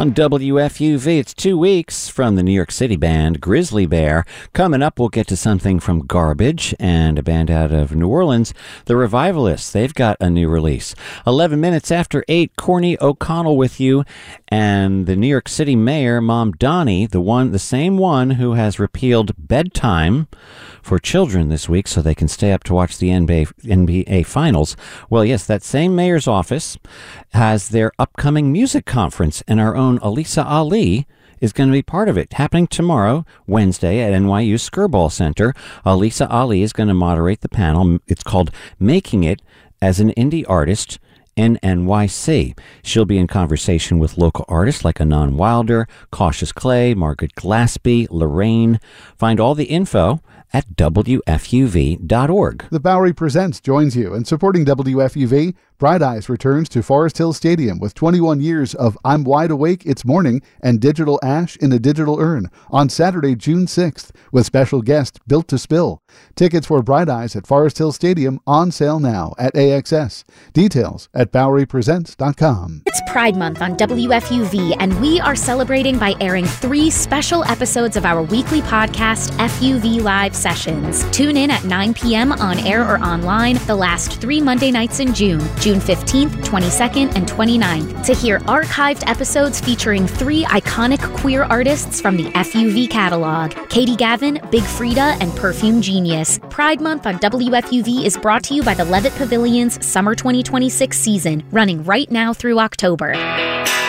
on WFUV. It's 2 weeks from the New York City band Grizzly Bear. Coming up, we'll get to something from Garbage and a band out of New Orleans, The Revivalists. They've got a new release. 11 minutes after 8, Courtney O'Connell with you, and the New York City mayor, Mom Donnie, the same one who has repealed bedtime for children this week so they can stay up to watch the NBA Finals. Well, yes, that same mayor's office has their upcoming music conference, and our own Alisa Ali is going to be part of it, happening tomorrow, Wednesday, at NYU Skirball Center. Alisa Ali is going to moderate the panel. It's called Making It as an Indie Artist in NYC. She'll be in conversation with local artists like Anon Wilder, Cautious Clay, Margaret Glaspie, Lorraine. Find all the info at WFUV.org. The Bowery Presents joins you, and supporting WFUV, Bright Eyes returns to Forest Hill Stadium with 21 years of I'm Wide Awake, It's Morning and Digital Ash in a Digital Urn on Saturday, June 6th, with special guest Built to Spill. Tickets for Bright Eyes at Forest Hill Stadium on sale now at AXS. Details at BoweryPresents.com. It's Pride Month on WFUV, and we are celebrating by airing 3 special episodes of our weekly podcast, FUV Live Sessions. Tune in at 9 p.m. on air or online the last 3 Monday nights in June 15th, 22nd, and 29th, to hear archived episodes featuring 3 iconic queer artists from the FUV catalog: Katie Gavin, Big Frida, and Perfume Genius. Pride Month on WFUV is brought to you by the Levitt Pavilion's Summer 2026 season, running right now through October.